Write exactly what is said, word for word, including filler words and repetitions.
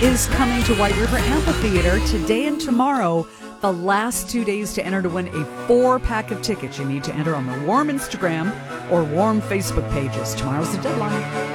is coming to White River Amphitheater today and tomorrow. The last two days to enter to win a four-pack of tickets. You need to enter on the Warm Instagram or Warm Facebook pages. Tomorrow's the deadline.